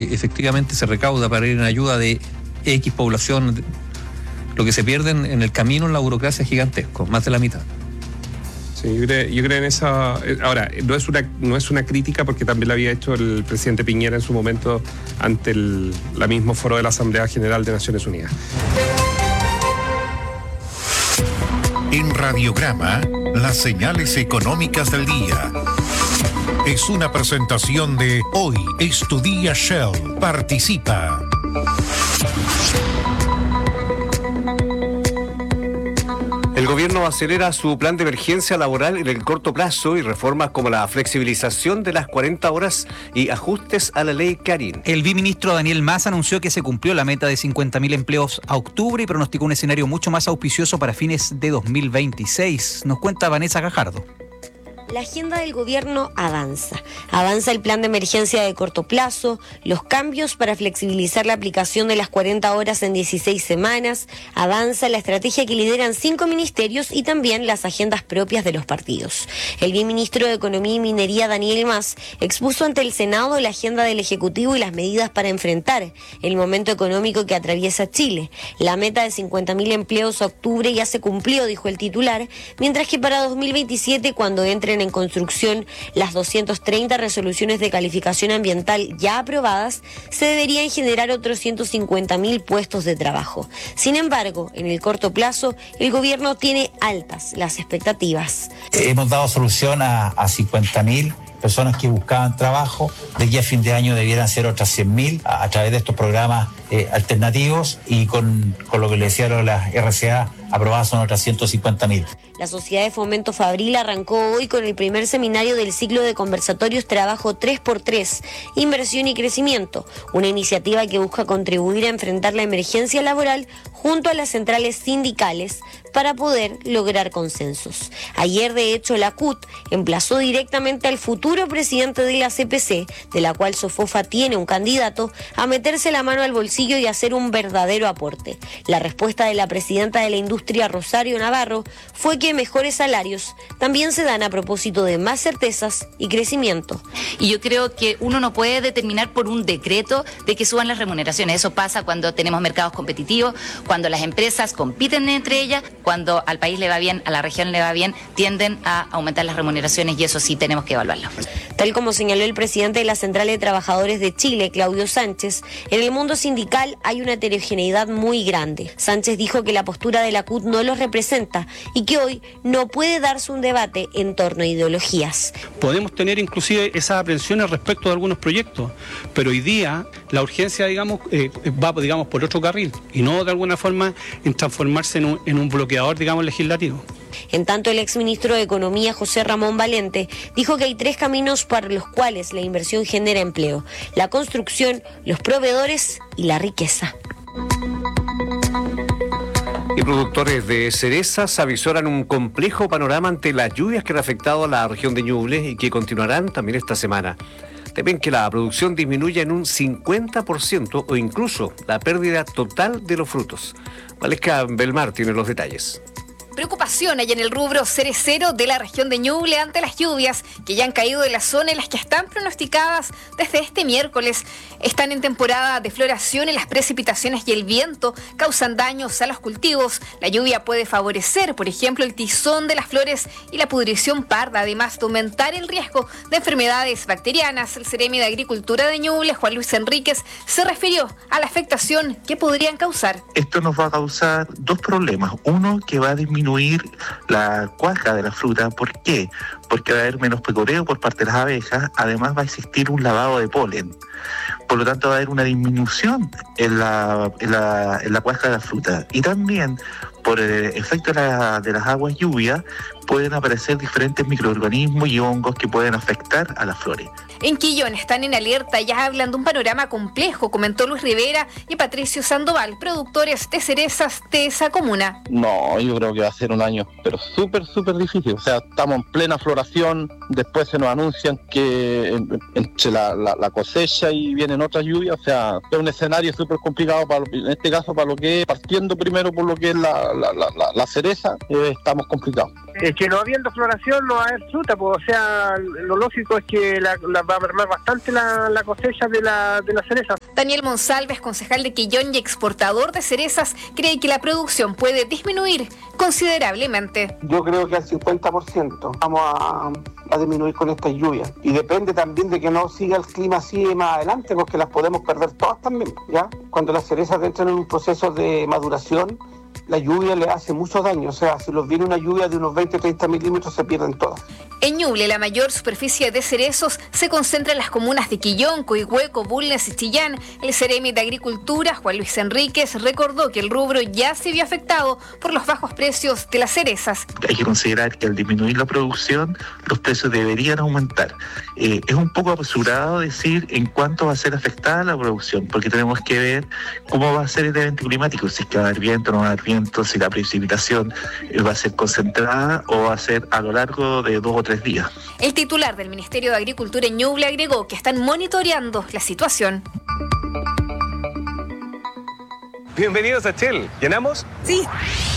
que efectivamente se recauda para ir en ayuda de X población, lo que se pierde en el camino en la burocracia es gigantesco, más de la mitad. Sí, yo creo en esa. Ahora, no es una crítica, porque también la había hecho el presidente Piñera en su momento ante la mismo foro de la Asamblea General de Naciones Unidas. En Radiograma, las señales económicas del día. Es una presentación de Hoy es tu día Shell. Participa. El gobierno acelera su plan de emergencia laboral en el corto plazo y reformas como la flexibilización de las 40 horas y ajustes a la ley Clarín. El viceministro Daniel Mas anunció que se cumplió la meta de 50.000 empleos a octubre y pronosticó un escenario mucho más auspicioso para fines de 2026. Nos cuenta Vanessa Gajardo. La agenda del gobierno avanza. Avanza el plan de emergencia de corto plazo, los cambios para flexibilizar la aplicación de las 40 horas en 16 semanas, avanza la estrategia que lideran 5 ministerios y también las agendas propias de los partidos. El viceministro de Economía y Minería, Daniel Mas, expuso ante el Senado la agenda del Ejecutivo y las medidas para enfrentar el momento económico que atraviesa Chile. La meta de 50.000 empleos a octubre ya se cumplió, dijo el titular, mientras que para 2027, cuando entren en construcción las 230 resoluciones de calificación ambiental ya aprobadas, se deberían generar otros 150.000 puestos de trabajo. Sin embargo, en el corto plazo, el gobierno tiene altas las expectativas. Hemos dado solución a 50.000 personas que buscaban trabajo. De aquí a fin de año debieran ser otras 100.000 a través de estos programas alternativos, y con lo que le decían las RCA aprobadas son otras 150.000. La Sociedad de Fomento Fabril arrancó hoy con el primer seminario del ciclo de conversatorios Trabajo 3x3, Inversión y Crecimiento, una iniciativa que busca contribuir a enfrentar la emergencia laboral junto a las centrales sindicales para poder lograr consensos. Ayer, de hecho, la CUT emplazó directamente al futuro presidente de la CPC, de la cual Sofofa tiene un candidato, a meterse la mano al bolsillo y hacer un verdadero aporte. La respuesta de la presidenta de la industria, Rosario Navarro, fue que mejores salarios también se dan a propósito de más certezas y crecimiento. Y yo creo que uno no puede determinar por un decreto de que suban las remuneraciones. Eso pasa cuando tenemos mercados competitivos, cuando las empresas compiten entre ellas, cuando al país le va bien, a la región le va bien, tienden a aumentar las remuneraciones, y eso sí tenemos que evaluarlo. Tal como señaló el presidente de la Central de Trabajadores de Chile, Claudio Sánchez, en el mundo sindical hay una heterogeneidad muy grande. Sánchez dijo que la postura de la CUT no los representa y que hoy no puede darse un debate en torno a ideologías. Podemos tener inclusive esas aprensiones respecto de algunos proyectos, pero hoy día la urgencia, va por otro carril y no de alguna forma en transformarse en un bloqueador, legislativo. En tanto, el exministro de Economía, José Ramón Valente, dijo que hay 3 caminos para los cuales la inversión genera empleo: la construcción, los proveedores y la riqueza. Y productores de cerezas avisoran un complejo panorama ante las lluvias que han afectado a la región de Ñuble y que continuarán también esta semana. Temen que la producción disminuya en un 50% o incluso la pérdida total de los frutos. Valesca Belmar tiene los detalles. Preocupación hay en el rubro cerecero de la región de Ñuble ante las lluvias que ya han caído de la zona en las que están pronosticadas desde este miércoles. Están en temporada de floración y las precipitaciones y el viento causan daños a los cultivos. La lluvia puede favorecer, por ejemplo, el tizón de las flores y la pudrición parda, además de aumentar el riesgo de enfermedades bacterianas. El Seremi de Agricultura de Ñuble, Juan Luis Enríquez, se refirió a la afectación que podrían causar. Esto nos va a causar 2 problemas. Uno, que va a disminuir la cuaja de la fruta. ¿Por qué? Porque va a haber menos pecoreo por parte de las abejas. Además, va a existir un lavado de polen. Por lo tanto, va a haber una disminución en la cuaja de la fruta. Y también, por el efecto de las aguas lluvias, pueden aparecer diferentes microorganismos y hongos que pueden afectar a las flores. En Quillón están en alerta, ya hablan de un panorama complejo, comentó Luis Rivera y Patricio Sandoval, productores de cerezas de esa comuna. No, yo creo que va a ser un año, pero súper difícil. O sea, estamos en plena floración, después se nos anuncian que entre la cosecha y vienen otras lluvias. O sea, es un escenario súper complicado, en este caso, para lo que es, partiendo primero por lo que es la cereza, estamos complicados. Es que no habiendo floración no va a haber fruta, pues, o sea, lo lógico es que va a mermar bastante la cosecha de las cerezas. Daniel Monsalves, concejal de Quillón y exportador de cerezas, cree que la producción puede disminuir considerablemente. Yo creo que al 50% vamos a disminuir con estas lluvias. Y depende también de que no siga el clima así más adelante, porque las podemos perder todas también, ¿ya? Cuando las cerezas entran en un proceso de maduración, la lluvia le hace mucho daño. O sea, si nos viene una lluvia de unos 20-30 milímetros, se pierden todas. En Ñuble, la mayor superficie de cerezos se concentra en las comunas de Quillón, Coihueco, Bulnes y Chillán. El Ceremi de Agricultura, Juan Luis Enríquez, recordó que el rubro ya se vio afectado por los bajos precios de las cerezas. Hay que considerar que al disminuir la producción, los precios deberían aumentar. Es un poco apresurado decir en cuánto va a ser afectada la producción, porque tenemos que ver cómo va a ser el evento climático, si es que va a haber viento o no va a haber viento, si la precipitación va a ser concentrada o va a ser a lo largo de 2 o 3 días. El titular del Ministerio de Agricultura en Ñuble agregó que están monitoreando la situación. Bienvenidos a Shell. ¿Llenamos? Sí.